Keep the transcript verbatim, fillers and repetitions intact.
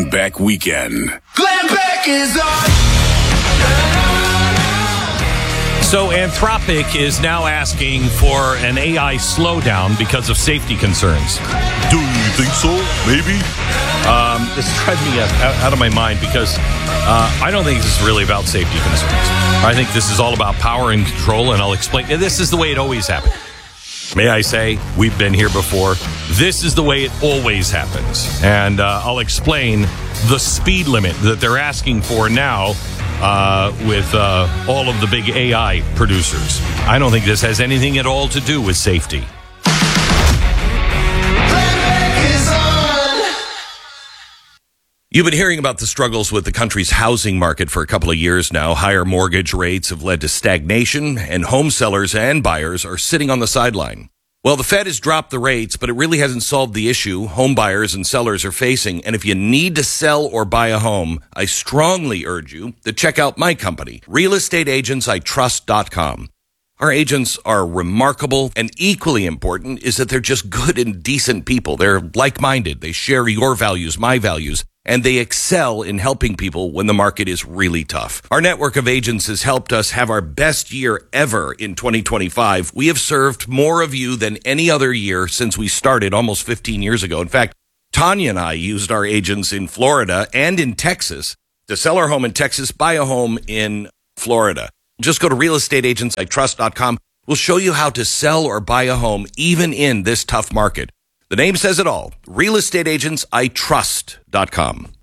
Glenn Beck Weekend. Glenn Beck is on. So Anthropic is now asking for an A I slowdown because of safety concerns. Do you think so? Maybe? Um, this drives me out, out of my mind because uh, I don't think this is really about safety concerns. I think this is all about power and control, and I'll explain. This is the way it always happened. May I say, we've been here before. This is the way it always happens. And uh, I'll explain the speed limit that they're asking for now uh, with uh, all of the big A I producers. I don't think this has anything at all to do with safety. You've been hearing about the struggles with the country's housing market for a couple of years now. Higher mortgage rates have led to stagnation, and home sellers and buyers are sitting on the sideline. Well, the Fed has dropped the rates, but it really hasn't solved the issue home buyers and sellers are facing. And if you need to sell or buy a home, I strongly urge you to check out my company, real estate agents I trust dot com. Our agents are remarkable, and equally important is that they're just good and decent people. They're like-minded. They share your values, my values, and they excel in helping people when the market is really tough. Our network of agents has helped us have our best year ever in twenty twenty-five. We have served more of you than any other year since we started almost fifteen years ago. In fact, Tanya and I used our agents in Florida and in Texas to sell our home in Texas, buy a home in Florida. Just go to real estate agents I trust dot com. We'll show you how to sell or buy a home even in this tough market. The name says it all. real estate agents I trust dot com.